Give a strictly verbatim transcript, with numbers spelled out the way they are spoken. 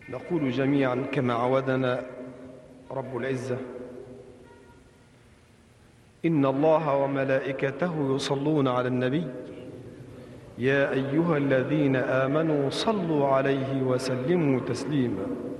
نقول جميعا كما عودنا رب العزة: إن الله وملائكته يصلون على النبي يا أيها الذين آمنوا صلوا عليه وسلموا تسليما.